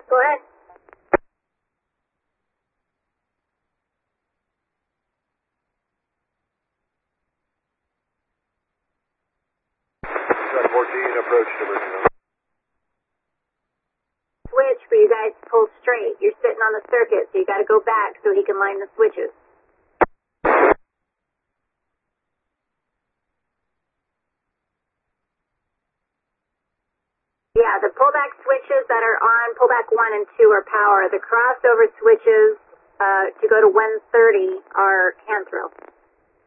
Go ahead. Got 14, approach diversion. Switch for you guys to pull straight. You're sitting on the circuit, so you got to go back so he can line the switches. Yeah, the pullback switches that are on pullback 1 and 2 are power. The crossover switches to go to 130 are hand throw.